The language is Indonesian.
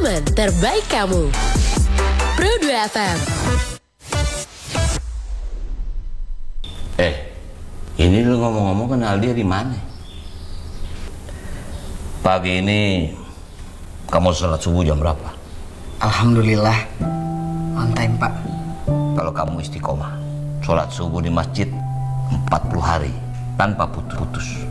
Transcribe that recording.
Momen terbaik kamu. Pro 2 FM. Ini lu ngomong-ngomong kenal dia di mana? Pagi ini kamu sholat subuh jam berapa? Alhamdulillah, on time Pak. Kalau kamu istiqomah, sholat subuh di masjid 40 hari tanpa putus-putus.